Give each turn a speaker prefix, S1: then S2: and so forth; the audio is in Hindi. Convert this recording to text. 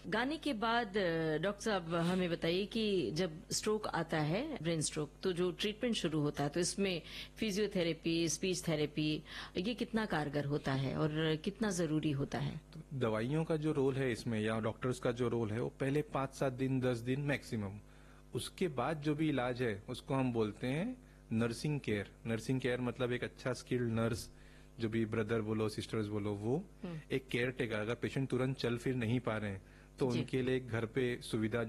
S1: गाने के बाद डॉक्टर साहब हमें बताइए कि जब स्ट्रोक आता है, ब्रेन स्ट्रोक, तो जो ट्रीटमेंट शुरू होता है तो इसमें फिजियोथेरेपी, स्पीच थेरेपी, ये कितना कारगर होता है और कितना जरूरी होता है?
S2: तो दवाइयों का जो रोल है इसमें या डॉक्टर्स का जो रोल है वो पहले 5-7 दिन 10 दिन मैक्सिमम। उसके बाद जो भी इलाज है उसको हम बोलते हैं नर्सिंग केयर। नर्सिंग केयर मतलब एक अच्छा स्किल्ड नर्स, जो भी ब्रदर बोलो सिस्टर्स बोलो, वो एक केयर टेकर। अगर पेशेंट तुरंत चल फिर नहीं पा रहे हैं तो
S1: जी।
S2: उनके लिए घर पे सुविधा